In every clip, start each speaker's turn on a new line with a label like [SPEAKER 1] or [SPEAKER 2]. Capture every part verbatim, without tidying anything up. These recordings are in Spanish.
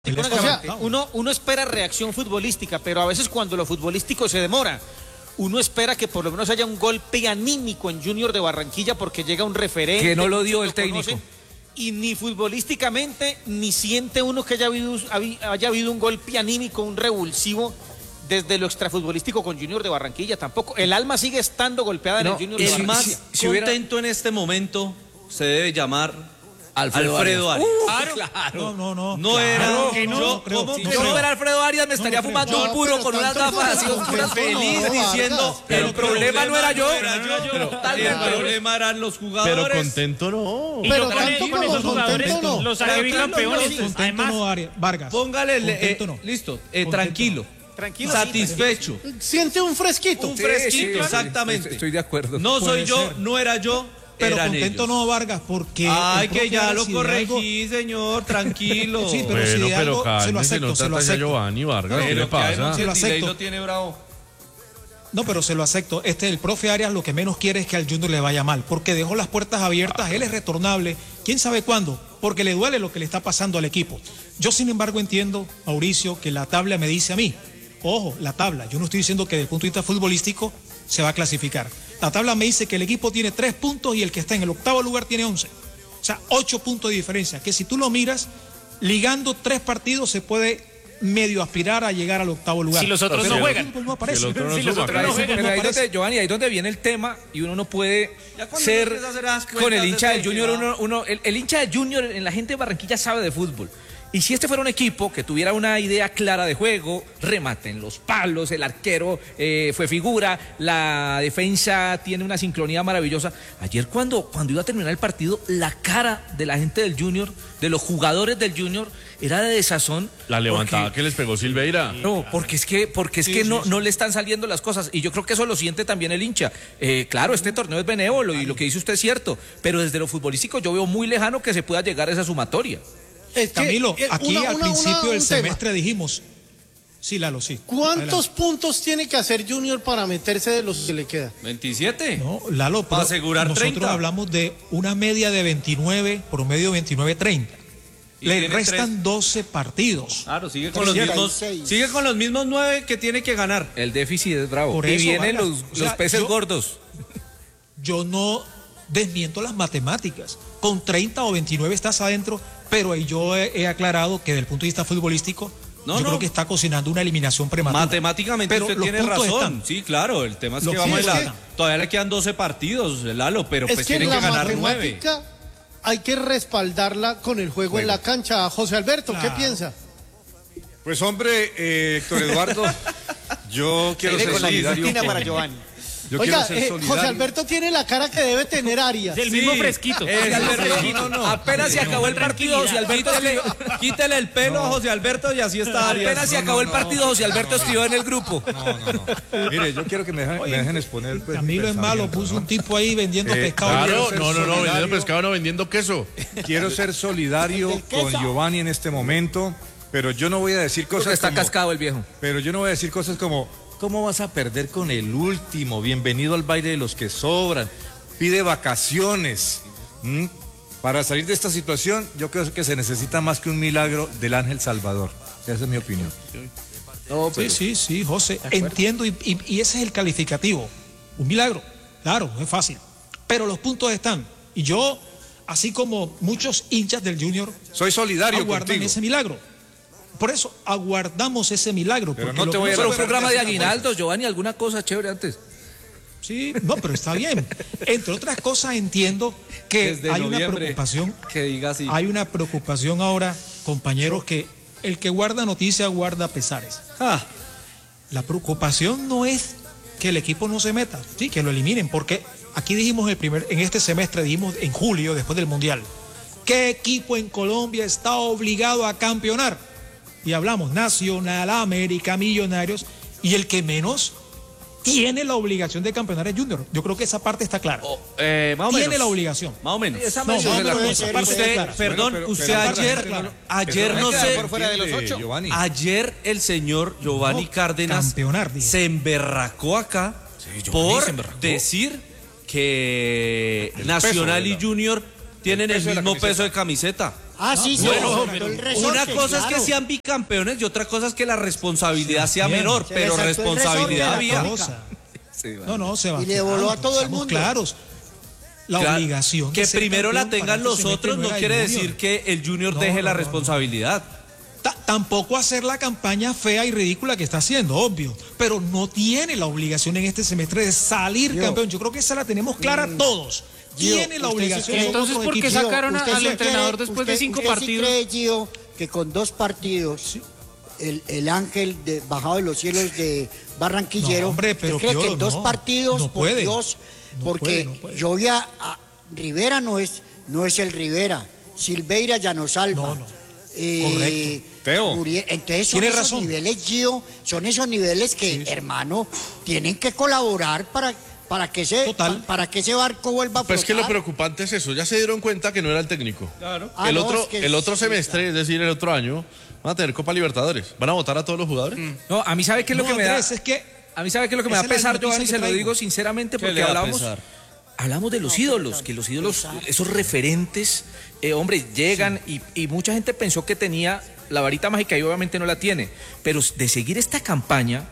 [SPEAKER 1] O sea, uno, uno espera reacción futbolística, pero a veces cuando lo futbolístico se demora, uno espera que por lo menos haya un golpe anímico en Junior de Barranquilla porque llega un referente.
[SPEAKER 2] Que no lo dio el técnico.
[SPEAKER 1] Conocen, y ni futbolísticamente, ni siente uno que haya habido, haya habido un golpe anímico, un revulsivo desde lo extrafutbolístico con Junior de Barranquilla. Tampoco. El alma sigue estando golpeada no, en el Junior de
[SPEAKER 3] es
[SPEAKER 1] Barranquilla.
[SPEAKER 3] más si, si contento hubiera... en este momento se debe llamar Alfredo, Alfredo Arias.
[SPEAKER 2] Arias. Uh, claro.
[SPEAKER 3] claro.
[SPEAKER 2] No, no, no.
[SPEAKER 3] No era.
[SPEAKER 2] Claro,
[SPEAKER 3] que no,
[SPEAKER 2] yo,
[SPEAKER 3] creo,
[SPEAKER 2] ¿cómo
[SPEAKER 3] si
[SPEAKER 2] que yo no era Alfredo Arias me estaría
[SPEAKER 3] no,
[SPEAKER 2] fumando
[SPEAKER 3] no,
[SPEAKER 2] un puro con unas gafas así oscuras.
[SPEAKER 3] Feliz no, diciendo.
[SPEAKER 2] Pero el problema no era yo.
[SPEAKER 3] El problema eran los jugadores.
[SPEAKER 4] Pero contento no.
[SPEAKER 5] Pero tanto con esos jugadores
[SPEAKER 4] no.
[SPEAKER 5] Los haré campeones.
[SPEAKER 2] Además, no, Vargas.
[SPEAKER 3] Póngale, eh, no. listo, eh, tranquilo.
[SPEAKER 1] Tranquilo,
[SPEAKER 3] satisfecho.
[SPEAKER 5] Siente un fresquito.
[SPEAKER 3] Un fresquito, sí, sí,
[SPEAKER 2] exactamente. Estoy, estoy de acuerdo.
[SPEAKER 3] No soy yo, ser. no era yo.
[SPEAKER 2] Pero contento ellos. no, Vargas, porque...
[SPEAKER 3] Ay, que ya lo corregí, algo... señor, tranquilo.
[SPEAKER 2] Sí, pero
[SPEAKER 4] bueno,
[SPEAKER 2] si de
[SPEAKER 4] pero
[SPEAKER 2] algo,
[SPEAKER 4] cálmese,
[SPEAKER 2] se lo acepto,
[SPEAKER 4] no
[SPEAKER 2] se lo acepto.
[SPEAKER 4] Giovanni Vargas,
[SPEAKER 3] no,
[SPEAKER 4] ¿qué le pasa?
[SPEAKER 2] Se lo acepto.
[SPEAKER 3] Lo tiene bravo.
[SPEAKER 2] No, pero se lo acepto. Este, el profe Arias lo que menos quiere es que al Junior le vaya mal, porque dejó las puertas abiertas, ah. él es retornable, quién sabe cuándo, porque le duele lo que le está pasando al equipo. Yo, sin embargo, entiendo, Mauricio, que la tabla me dice a mí, ojo, la tabla, yo no estoy diciendo que desde el punto de vista futbolístico se va a clasificar. La tabla me dice que el equipo tiene tres puntos y el que está en el octavo lugar tiene once. O sea, ocho puntos de diferencia, que si tú lo miras, ligando tres partidos se puede medio aspirar a llegar al octavo lugar.
[SPEAKER 5] Si los otros
[SPEAKER 2] pero
[SPEAKER 5] no juegan.
[SPEAKER 2] No aparece.
[SPEAKER 5] Si, no si los otros no juegan.
[SPEAKER 2] Pero
[SPEAKER 5] ahí
[SPEAKER 2] donde, Giovanni, ahí es donde viene el tema y uno no puede ser con el hincha del Junior. Uno, uno, el, el hincha del Junior, en la gente de Barranquilla sabe de fútbol. Y si este fuera un equipo que tuviera una idea clara de juego, remate en los palos, el arquero eh, fue figura, la defensa tiene una sincronía maravillosa. Ayer cuando, cuando iba a terminar el partido, la cara de la gente del Junior, de los jugadores del Junior, era de desazón.
[SPEAKER 4] La levantada porque, que les pegó Silveira.
[SPEAKER 2] No, porque es que, porque es sí, que sí, no, sí. no le están saliendo las cosas. Y yo creo que eso lo siente también el hincha. Eh, claro, este torneo es benévolo y lo que dice usted es cierto, pero desde lo futbolístico yo veo muy lejano que se pueda llegar a esa sumatoria.
[SPEAKER 5] Es que,
[SPEAKER 2] Camilo, aquí
[SPEAKER 5] una,
[SPEAKER 2] al
[SPEAKER 5] una,
[SPEAKER 2] principio
[SPEAKER 5] una,
[SPEAKER 2] del semestre
[SPEAKER 5] tema.
[SPEAKER 2] dijimos, sí, Lalo, sí.
[SPEAKER 5] ¿Cuántos adelante. puntos tiene que hacer Junior para meterse de los que le queda?
[SPEAKER 3] veintisiete.
[SPEAKER 2] No, Lalo,
[SPEAKER 3] para asegurar
[SPEAKER 2] nosotros
[SPEAKER 3] treinta.
[SPEAKER 2] hablamos de una media de veintinueve, promedio veintinueve treinta. Le restan tres. doce partidos.
[SPEAKER 3] Claro, sigue con, los mismos, sigue con los mismos nueve que tiene que ganar.
[SPEAKER 2] El déficit es bravo.
[SPEAKER 3] Por
[SPEAKER 2] y
[SPEAKER 3] eso,
[SPEAKER 2] vienen
[SPEAKER 3] Vargas,
[SPEAKER 2] los,
[SPEAKER 3] o sea,
[SPEAKER 2] los peces
[SPEAKER 3] yo,
[SPEAKER 2] gordos. Yo no desmiento las matemáticas. Con treinta o veintinueve estás adentro, pero ahí yo he, he aclarado que desde el punto de vista futbolístico, no, yo no. creo que está cocinando una eliminación prematura.
[SPEAKER 3] Matemáticamente pero usted tiene razón. Están. Sí, claro, el tema es que, vamos es la, que todavía le quedan doce partidos, Lalo, pero pues
[SPEAKER 5] que
[SPEAKER 3] tiene que ganar nueve.
[SPEAKER 5] Hay que respaldarla con el juego, juego. en la cancha. José Alberto, claro. ¿qué piensa?
[SPEAKER 6] Pues hombre, eh, Héctor Eduardo, yo quiero ser solidario con...
[SPEAKER 1] para Giovanni.
[SPEAKER 6] Yo
[SPEAKER 5] Oiga, eh, José Alberto tiene la cara que debe tener Arias.
[SPEAKER 1] Del
[SPEAKER 5] sí,
[SPEAKER 1] mismo fresquito.
[SPEAKER 3] Es Alberto, no, no. Apenas se acabó el partido, José Alberto, quítele, quítele el pelo no. a José Alberto y así está Arias. Apenas se acabó no, no, el partido, José Alberto escribió en el grupo.
[SPEAKER 6] No, no, no. Mire, yo quiero que me dejen, me dejen exponer. Pues,
[SPEAKER 2] Camilo es malo, puso un tipo ahí vendiendo
[SPEAKER 4] eh,
[SPEAKER 2] pescado.
[SPEAKER 4] Claro, no, no, no, vendiendo pescado, no, vendiendo queso.
[SPEAKER 6] Quiero ser solidario con Giovanni en este momento, pero yo no voy a decir cosas como...
[SPEAKER 2] Está cascado el viejo.
[SPEAKER 6] Pero yo no voy a decir cosas como... ¿Cómo vas a perder con el último? Bienvenido al baile de los que sobran. Pide vacaciones. ¿Mm? Para salir de esta situación, yo creo que se necesita más que un milagro del Ángel Salvador. Esa es mi opinión.
[SPEAKER 2] No, pero... Sí, sí, sí, José. Entiendo y, y, y ese es el calificativo. Un milagro. Claro, no es fácil. Pero los puntos están. Y yo, así como muchos hinchas del Junior,
[SPEAKER 6] soy solidario
[SPEAKER 2] aguardan
[SPEAKER 6] contigo.
[SPEAKER 2] ese milagro. Por eso aguardamos ese milagro.
[SPEAKER 6] Pero no te voy a
[SPEAKER 2] Pero un programa de aguinaldos, Giovanni, alguna cosa chévere antes. Sí, no, pero está bien. Entre otras cosas entiendo que
[SPEAKER 3] Desde
[SPEAKER 2] hay
[SPEAKER 3] noviembre,
[SPEAKER 2] una preocupación.
[SPEAKER 3] Que diga así.
[SPEAKER 2] Hay una preocupación ahora, compañeros, que el que guarda noticias guarda pesares. Ah, la preocupación no es que el equipo no se meta, sí, que lo eliminen, porque aquí dijimos el primer, en este semestre, dijimos en julio, después del Mundial, ¿qué equipo en Colombia está obligado a campeonar? Y hablamos Nacional, América, Millonarios, y el que menos tiene la obligación de campeonar es Junior. Yo creo que esa parte está clara.
[SPEAKER 3] Oh, eh, más o
[SPEAKER 2] tiene
[SPEAKER 3] menos.
[SPEAKER 2] la obligación.
[SPEAKER 3] Más o menos.
[SPEAKER 2] Esa no, no, no,
[SPEAKER 3] usted, usted perdón, bueno, pero, usted pero, ayer, claro. ayer no sé,
[SPEAKER 1] por fuera de los ocho.
[SPEAKER 3] Ayer el señor Giovanni no, Cárdenas
[SPEAKER 2] campeonar,
[SPEAKER 3] se emberracó acá sí, por decir que el Nacional y Junior tienen el, el mismo peso de camiseta.
[SPEAKER 7] Ah, sí, sí.
[SPEAKER 3] Bueno,
[SPEAKER 7] se le saltó el resorte,
[SPEAKER 3] una cosa
[SPEAKER 7] claro.
[SPEAKER 3] es que sean bicampeones y otra cosa es que la responsabilidad sea
[SPEAKER 2] bien.
[SPEAKER 3] menor,
[SPEAKER 7] Se le
[SPEAKER 3] pero
[SPEAKER 7] saltó el
[SPEAKER 3] responsabilidad
[SPEAKER 7] resorte a la
[SPEAKER 3] había.
[SPEAKER 2] Cosa.
[SPEAKER 3] Sí, vale.
[SPEAKER 2] No, no, Sebastián.
[SPEAKER 7] Y le voló a todo el
[SPEAKER 2] seamos
[SPEAKER 7] mundo.
[SPEAKER 2] claros. La
[SPEAKER 3] Claro,
[SPEAKER 2] obligación.
[SPEAKER 3] que
[SPEAKER 2] de ser
[SPEAKER 3] primero la
[SPEAKER 2] campeón para
[SPEAKER 3] tengan
[SPEAKER 2] este
[SPEAKER 3] los
[SPEAKER 2] semestre
[SPEAKER 3] otros no
[SPEAKER 2] era
[SPEAKER 3] quiere
[SPEAKER 2] el Junior.
[SPEAKER 3] decir que el Junior
[SPEAKER 2] No,
[SPEAKER 3] deje
[SPEAKER 2] no,
[SPEAKER 3] la
[SPEAKER 2] no, no.
[SPEAKER 3] responsabilidad.
[SPEAKER 2] Ta- Tampoco hacer la campaña fea y ridícula que está haciendo, obvio, pero no tiene la obligación en este semestre de salir
[SPEAKER 7] Yo-
[SPEAKER 2] campeón. Yo creo que esa la tenemos clara todos.
[SPEAKER 7] Gio,
[SPEAKER 2] Tiene la
[SPEAKER 7] usted sí
[SPEAKER 2] obligación.
[SPEAKER 7] cree-
[SPEAKER 2] son
[SPEAKER 8] Entonces,
[SPEAKER 2] otros
[SPEAKER 8] ¿por qué
[SPEAKER 2] equipos.
[SPEAKER 8] sacaron a-
[SPEAKER 7] Usted
[SPEAKER 8] al
[SPEAKER 7] sí
[SPEAKER 8] entrenador
[SPEAKER 7] cree-
[SPEAKER 8] después de
[SPEAKER 7] usted-
[SPEAKER 8] cinco
[SPEAKER 7] usted sí
[SPEAKER 8] partidos?
[SPEAKER 7] cree, Gio, que con dos partidos el, el ángel de, bajado de los cielos de Barranquillero,
[SPEAKER 2] No, hombre, pero
[SPEAKER 7] ¿usted cree que
[SPEAKER 2] Piolo,
[SPEAKER 7] en dos
[SPEAKER 2] no.
[SPEAKER 7] partidos,
[SPEAKER 2] No
[SPEAKER 7] por
[SPEAKER 2] puede.
[SPEAKER 7] Dios,
[SPEAKER 2] No
[SPEAKER 7] porque
[SPEAKER 2] puede, no puede.
[SPEAKER 7] yo vi a, a Rivera no es, no es el Rivera, Silveira ya no salva.
[SPEAKER 2] No, no.
[SPEAKER 7] Eh,
[SPEAKER 2] Correcto.
[SPEAKER 6] Teo.
[SPEAKER 7] Uriel- entonces son
[SPEAKER 2] Tiene
[SPEAKER 7] esos
[SPEAKER 2] razón.
[SPEAKER 7] niveles, Gio, son esos niveles que, hermano, tienen que colaborar para, para, que ese,
[SPEAKER 2] Total.
[SPEAKER 7] pa- para que ese barco vuelva a
[SPEAKER 4] Pues que lo
[SPEAKER 7] flotar.
[SPEAKER 4] preocupante es eso, ya se dieron cuenta que no era el técnico.
[SPEAKER 3] Claro.
[SPEAKER 7] Ah,
[SPEAKER 4] el
[SPEAKER 7] no,
[SPEAKER 4] otro,
[SPEAKER 7] es que
[SPEAKER 4] el otro
[SPEAKER 7] sí,
[SPEAKER 4] semestre, es decir, el otro año, van a tener Copa Libertadores. ¿Van a votar a todos los jugadores?
[SPEAKER 3] No, a mí sabe qué es lo
[SPEAKER 2] No,
[SPEAKER 3] que me da.
[SPEAKER 2] Andrés, es que
[SPEAKER 3] A mí sabe qué es lo que me
[SPEAKER 2] esa
[SPEAKER 3] da
[SPEAKER 2] es la
[SPEAKER 3] pesar,
[SPEAKER 2] noticia
[SPEAKER 3] Giovanni,
[SPEAKER 2] que
[SPEAKER 3] se lo
[SPEAKER 2] traigo.
[SPEAKER 3] digo sinceramente
[SPEAKER 6] ¿Qué
[SPEAKER 3] porque
[SPEAKER 6] le da
[SPEAKER 3] hablamos
[SPEAKER 6] pesar?
[SPEAKER 3] hablamos de los ídolos, que los ídolos, esos referentes, eh, hombre, llegan y, y mucha gente pensó que tenía la varita mágica y obviamente no la tiene, pero de seguir esta campaña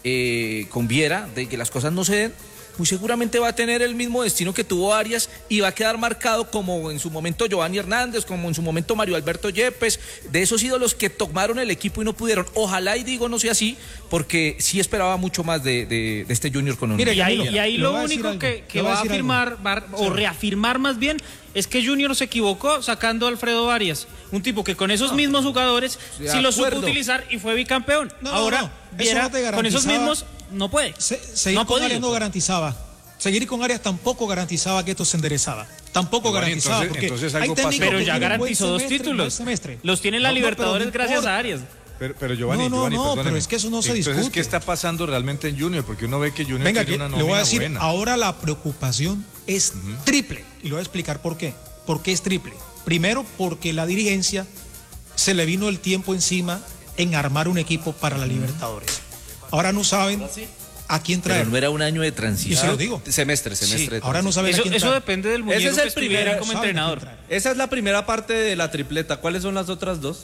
[SPEAKER 3] eh, con Viera, de que las cosas no se den, muy seguramente va a tener el mismo destino que tuvo Arias y va a quedar marcado como en su momento Giovanni Hernández, como en su momento Mario Alberto Yepes, de esos ídolos que tomaron el equipo y no pudieron. Ojalá y digo no sea así, porque sí esperaba mucho más de, de- de este Junior con
[SPEAKER 2] Mire,
[SPEAKER 8] Y ahí,
[SPEAKER 2] Mira,
[SPEAKER 8] y ahí
[SPEAKER 2] le
[SPEAKER 8] lo
[SPEAKER 2] voy a decir
[SPEAKER 8] único
[SPEAKER 2] algo,
[SPEAKER 8] que, que
[SPEAKER 2] le voy a
[SPEAKER 8] va a
[SPEAKER 2] decir algo.
[SPEAKER 8] afirmar, va- o reafirmar más bien, es que Junior se equivocó sacando a Alfredo Arias. Un tipo que con esos mismos jugadores
[SPEAKER 3] de
[SPEAKER 8] sí lo supo
[SPEAKER 3] acuerdo.
[SPEAKER 8] utilizar y fue bicampeón.
[SPEAKER 2] No, no,
[SPEAKER 8] Ahora,
[SPEAKER 2] no, eso
[SPEAKER 8] Viera,
[SPEAKER 2] no te
[SPEAKER 8] con esos
[SPEAKER 2] garantizaba.
[SPEAKER 8] mismos no puede.
[SPEAKER 2] Se- seguir
[SPEAKER 8] no ha
[SPEAKER 2] con
[SPEAKER 8] podido.
[SPEAKER 2] Arias no garantizaba. Seguir con Arias tampoco garantizaba que esto se enderezaba. Tampoco
[SPEAKER 6] Bueno,
[SPEAKER 2] garantizaba.
[SPEAKER 6] entonces-
[SPEAKER 2] porque
[SPEAKER 6] entonces
[SPEAKER 2] hay
[SPEAKER 6] algo pasó.
[SPEAKER 2] técnicos
[SPEAKER 8] Pero
[SPEAKER 2] que
[SPEAKER 8] ya
[SPEAKER 2] tienen buen
[SPEAKER 8] garantizó dos
[SPEAKER 2] semestre y mal
[SPEAKER 8] títulos.
[SPEAKER 2] semestre.
[SPEAKER 8] Los tiene en la
[SPEAKER 2] No, no, pero
[SPEAKER 8] Libertadores
[SPEAKER 2] no
[SPEAKER 8] gracias
[SPEAKER 2] importa.
[SPEAKER 8] a Arias.
[SPEAKER 6] Pero, pero Giovanni,
[SPEAKER 2] No, no,
[SPEAKER 6] Giovanni,
[SPEAKER 2] no,
[SPEAKER 6] perdóneme.
[SPEAKER 2] pero es que eso no se
[SPEAKER 6] Entonces,
[SPEAKER 2] discute.
[SPEAKER 6] ¿qué está pasando realmente en Junior? Porque uno ve que Junior
[SPEAKER 2] Venga,
[SPEAKER 6] tiene
[SPEAKER 2] que
[SPEAKER 6] una
[SPEAKER 2] le voy a
[SPEAKER 6] nómina
[SPEAKER 2] decir,
[SPEAKER 6] buena.
[SPEAKER 2] ahora la preocupación es triple. Y le voy a explicar por qué. ¿Por qué es triple? Primero, porque la dirigencia se le vino el tiempo encima en armar un equipo para la Libertadores. Ahora no saben a quién traer.
[SPEAKER 3] Pero no era un año de
[SPEAKER 2] Y
[SPEAKER 3] transición.
[SPEAKER 2] se lo digo.
[SPEAKER 3] Semestre, semestre. de
[SPEAKER 2] Ahora no saben
[SPEAKER 8] Eso,
[SPEAKER 2] a quién
[SPEAKER 8] eso
[SPEAKER 2] traer.
[SPEAKER 8] depende del muñeco
[SPEAKER 3] Ese es
[SPEAKER 8] que
[SPEAKER 3] el
[SPEAKER 8] estuviera
[SPEAKER 3] primero,
[SPEAKER 8] como
[SPEAKER 2] saben a
[SPEAKER 8] entrenador.
[SPEAKER 2] quién traer.
[SPEAKER 3] Esa es la primera parte de la tripleta. ¿Cuáles son las otras dos?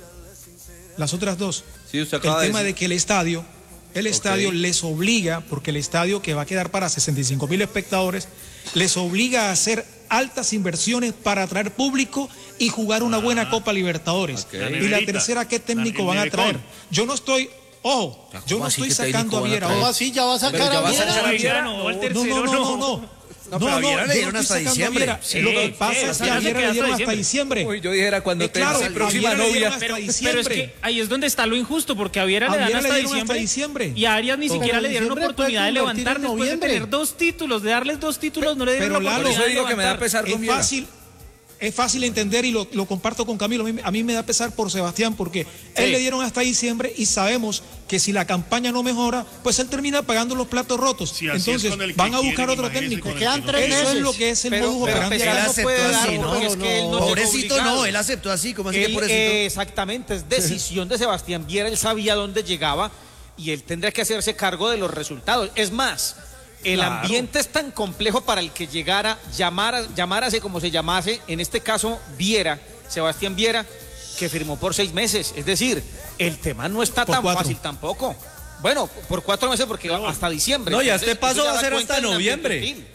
[SPEAKER 2] Las otras dos.
[SPEAKER 3] Sí, usted
[SPEAKER 2] El
[SPEAKER 3] acaba de
[SPEAKER 2] tema
[SPEAKER 3] decir.
[SPEAKER 2] de que el estadio, el estadio
[SPEAKER 3] Ok.
[SPEAKER 2] les obliga, porque el estadio que va a quedar para sesenta y cinco mil espectadores, les obliga a hacer altas inversiones para atraer público y jugar una buena Copa Libertadores.
[SPEAKER 3] Ok.
[SPEAKER 2] Y la
[SPEAKER 9] neverita.
[SPEAKER 2] tercera, ¿qué técnico
[SPEAKER 9] La
[SPEAKER 2] van a
[SPEAKER 9] Nevecon.
[SPEAKER 2] traer? Yo no estoy, ojo,
[SPEAKER 3] ¿Cómo
[SPEAKER 2] yo no
[SPEAKER 3] así
[SPEAKER 2] estoy
[SPEAKER 3] que
[SPEAKER 2] sacando
[SPEAKER 3] técnico
[SPEAKER 2] a
[SPEAKER 3] van a
[SPEAKER 2] Viera.
[SPEAKER 3] traer?
[SPEAKER 7] ¿Cómo
[SPEAKER 2] ojo.
[SPEAKER 7] así? ¿Ya va a
[SPEAKER 3] Pero
[SPEAKER 7] sacar
[SPEAKER 3] ya
[SPEAKER 7] a
[SPEAKER 3] va a
[SPEAKER 7] Viera?
[SPEAKER 3] sacar a
[SPEAKER 8] Viera,
[SPEAKER 3] Viera.
[SPEAKER 8] no, el
[SPEAKER 2] No,
[SPEAKER 8] tercero
[SPEAKER 2] no, no, no, no. No,
[SPEAKER 9] pero a
[SPEAKER 2] no,
[SPEAKER 9] Viera
[SPEAKER 2] yo
[SPEAKER 9] le dieron
[SPEAKER 2] no estoy
[SPEAKER 9] hasta
[SPEAKER 2] sacando a
[SPEAKER 9] diciembre.
[SPEAKER 2] Viera.
[SPEAKER 8] Sí,
[SPEAKER 2] Lo que
[SPEAKER 8] sí,
[SPEAKER 2] pasa es
[SPEAKER 8] esa
[SPEAKER 2] que a
[SPEAKER 8] no se
[SPEAKER 2] Viera
[SPEAKER 8] queda
[SPEAKER 2] le dieron
[SPEAKER 8] hasta
[SPEAKER 2] hasta diciembre.
[SPEAKER 3] Uy, yo dijera cuando
[SPEAKER 2] Eh, claro,
[SPEAKER 3] tenga
[SPEAKER 2] a
[SPEAKER 3] mi próxima
[SPEAKER 2] Viera le dieron
[SPEAKER 3] novia.
[SPEAKER 2] hasta
[SPEAKER 8] Pero,
[SPEAKER 2] diciembre.
[SPEAKER 8] pero es que ahí es donde está lo injusto, porque a Viera
[SPEAKER 2] A
[SPEAKER 8] le dan
[SPEAKER 2] Viera le
[SPEAKER 8] hasta,
[SPEAKER 2] dieron hasta
[SPEAKER 8] diciembre,
[SPEAKER 2] diciembre.
[SPEAKER 8] y a Arias ni
[SPEAKER 2] Pero
[SPEAKER 8] siquiera
[SPEAKER 7] en
[SPEAKER 8] le dieron
[SPEAKER 7] diciembre
[SPEAKER 8] oportunidad de
[SPEAKER 7] puede convertir
[SPEAKER 8] levantar
[SPEAKER 7] en
[SPEAKER 8] después de
[SPEAKER 7] noviembre.
[SPEAKER 8] tener dos títulos, de darles dos títulos, no le dieron
[SPEAKER 2] Pero,
[SPEAKER 8] la
[SPEAKER 2] Lalo,
[SPEAKER 8] oportunidad
[SPEAKER 3] Por eso digo
[SPEAKER 8] de
[SPEAKER 3] que me da
[SPEAKER 8] levantar.
[SPEAKER 3] pesar con
[SPEAKER 2] Es
[SPEAKER 3] Viera.
[SPEAKER 2] fácil, es fácil entender y lo, lo comparto con Camilo. A mí, a mí me da pesar por Sebastián porque él le dieron hasta diciembre y sabemos que si la campaña no mejora, pues él termina pagando los platos rotos.
[SPEAKER 9] Si así es
[SPEAKER 2] Entonces
[SPEAKER 9] con el que
[SPEAKER 2] van a buscar
[SPEAKER 9] quieren,
[SPEAKER 2] otro
[SPEAKER 9] imagínese
[SPEAKER 2] técnico.
[SPEAKER 9] con el
[SPEAKER 7] Quedan
[SPEAKER 9] que no
[SPEAKER 7] tres
[SPEAKER 9] quieren.
[SPEAKER 2] Eso es
[SPEAKER 7] meses.
[SPEAKER 2] lo que es el
[SPEAKER 1] Pero,
[SPEAKER 2] modus
[SPEAKER 1] pero
[SPEAKER 2] operandi.
[SPEAKER 1] pesar
[SPEAKER 9] Él
[SPEAKER 1] no
[SPEAKER 9] aceptó
[SPEAKER 1] puede
[SPEAKER 9] así,
[SPEAKER 1] dar
[SPEAKER 9] ¿no?
[SPEAKER 1] porque es que él no
[SPEAKER 9] Pobrecito
[SPEAKER 1] llegó obligado.
[SPEAKER 9] no, él aceptó así, como así que
[SPEAKER 1] Él,
[SPEAKER 9] pobrecito.
[SPEAKER 1] eh, exactamente, es decisión de Sebastián Viera, él sabía dónde llegaba y él tendría que hacerse cargo de los resultados. Es más, el
[SPEAKER 2] Claro.
[SPEAKER 1] ambiente es tan complejo para el que llegara, llamara, llamárase como se llamase, en este caso Viera, Sebastián Viera, que firmó por seis meses. Es decir, el tema no está
[SPEAKER 2] Por
[SPEAKER 1] tan
[SPEAKER 2] cuatro.
[SPEAKER 1] fácil tampoco. Bueno, por cuatro meses porque va hasta diciembre.
[SPEAKER 3] No, y a
[SPEAKER 1] Entonces,
[SPEAKER 3] este paso
[SPEAKER 1] eso ya
[SPEAKER 3] va a
[SPEAKER 1] da
[SPEAKER 3] ser
[SPEAKER 1] cuenta
[SPEAKER 3] hasta
[SPEAKER 1] del ambiente
[SPEAKER 3] noviembre.
[SPEAKER 1] hostil.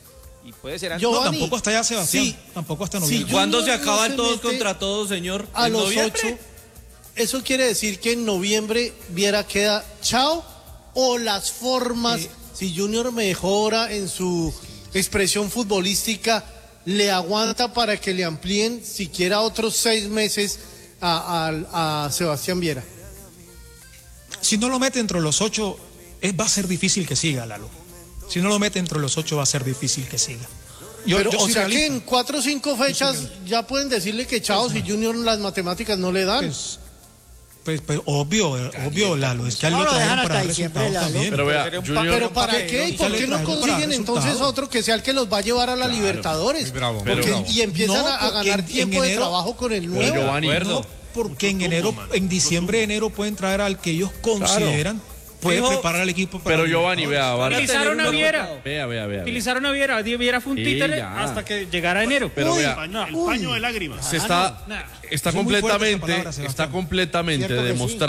[SPEAKER 1] Y puede ser antes.
[SPEAKER 5] Yo-
[SPEAKER 2] No,
[SPEAKER 5] Giovanni,
[SPEAKER 2] tampoco hasta allá, Sebastián.
[SPEAKER 5] sí.
[SPEAKER 2] Tampoco hasta
[SPEAKER 5] Sí,
[SPEAKER 2] noviembre.
[SPEAKER 5] yo-
[SPEAKER 3] ¿Cuándo se
[SPEAKER 5] Junior no
[SPEAKER 3] acaban
[SPEAKER 5] se
[SPEAKER 3] todos
[SPEAKER 5] mete
[SPEAKER 3] contra todos, señor?
[SPEAKER 5] A
[SPEAKER 3] ¿En
[SPEAKER 5] los
[SPEAKER 3] noviembre?
[SPEAKER 5] ocho. Eso quiere decir que en noviembre Viera queda chao o las formas, si Junior mejora en su expresión futbolística, le aguanta para que le amplíen siquiera otros seis meses a, a- a Sebastián Viera.
[SPEAKER 2] Si no lo mete entre los ocho, es- va a ser difícil que siga, Lalo. Si no lo mete entre los ocho, va a ser difícil que siga. Yo-
[SPEAKER 5] Pero,
[SPEAKER 2] yo
[SPEAKER 5] o
[SPEAKER 2] soy
[SPEAKER 5] sea que
[SPEAKER 2] realista.
[SPEAKER 5] en cuatro o cinco fechas ya pueden decirle que chao si Junior las matemáticas no le dan.
[SPEAKER 2] Pues, pues, pues, obvio, eh, obvio, Lalo. Es que a él
[SPEAKER 7] No
[SPEAKER 2] lo
[SPEAKER 7] lo
[SPEAKER 2] trajeron
[SPEAKER 7] dejan
[SPEAKER 2] para
[SPEAKER 7] hasta
[SPEAKER 2] dar
[SPEAKER 7] diciembre,
[SPEAKER 2] resultados
[SPEAKER 7] Lalo.
[SPEAKER 2] también.
[SPEAKER 4] Pero vea,
[SPEAKER 1] Pero
[SPEAKER 4] Junior,
[SPEAKER 5] ¿Pero para
[SPEAKER 1] papel,
[SPEAKER 5] qué? ¿Y
[SPEAKER 1] ¿no?
[SPEAKER 5] por
[SPEAKER 2] Ya
[SPEAKER 5] qué
[SPEAKER 2] le
[SPEAKER 5] no
[SPEAKER 2] trajeron para
[SPEAKER 5] consiguen
[SPEAKER 2] dar
[SPEAKER 5] entonces
[SPEAKER 2] resultados.
[SPEAKER 5] otro que sea el que los va a llevar a la Libertadores?
[SPEAKER 6] Muy bravo, muy
[SPEAKER 5] Porque-
[SPEAKER 6] bravo.
[SPEAKER 5] y empiezan
[SPEAKER 2] No,
[SPEAKER 5] a, a
[SPEAKER 2] porque
[SPEAKER 5] ganar
[SPEAKER 2] en-
[SPEAKER 5] tiempo
[SPEAKER 2] en
[SPEAKER 5] de
[SPEAKER 2] enero-
[SPEAKER 5] trabajo con el
[SPEAKER 4] pero
[SPEAKER 5] nuevo.
[SPEAKER 4] Giovanni,
[SPEAKER 2] No, porque en enero, en diciembre, enero pueden traer al que ellos consideran puede
[SPEAKER 8] Fijo.
[SPEAKER 2] preparar al equipo para
[SPEAKER 4] Pero
[SPEAKER 2] el-
[SPEAKER 4] Giovanni, vea, vea,
[SPEAKER 8] Utilizaron a Viera.
[SPEAKER 4] vea, vea, vea.
[SPEAKER 8] Utilizaron a Viera. Viera fue un
[SPEAKER 4] Sí,
[SPEAKER 8] títere
[SPEAKER 4] ya.
[SPEAKER 8] hasta que llegara enero.
[SPEAKER 4] Pero
[SPEAKER 5] Uy,
[SPEAKER 4] vea,
[SPEAKER 9] Paño- el paño de lágrimas.
[SPEAKER 4] se está,
[SPEAKER 8] no.
[SPEAKER 4] está
[SPEAKER 2] Son muy fuertes
[SPEAKER 4] completamente,
[SPEAKER 2] esas palabras,
[SPEAKER 4] está
[SPEAKER 2] Sebastián.
[SPEAKER 4] completamente
[SPEAKER 7] Cierto que sí.
[SPEAKER 4] demostrado.